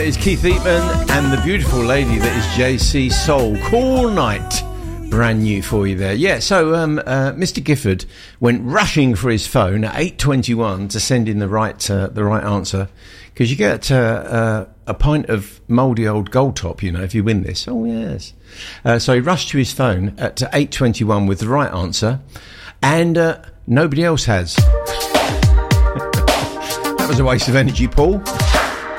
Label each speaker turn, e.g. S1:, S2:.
S1: It's Keith Eatman and the beautiful lady that is JC Soul. Cool Night. Brand new for you there. Yeah, so Mr. Gifford went rushing for his phone at 8:21 to send in the right answer, because you get a pint of mouldy old Gold Top, you know, if you win this. Oh, yes. So he rushed to his phone at 8:21 with the right answer, and nobody else has. That was a waste of energy, Paul.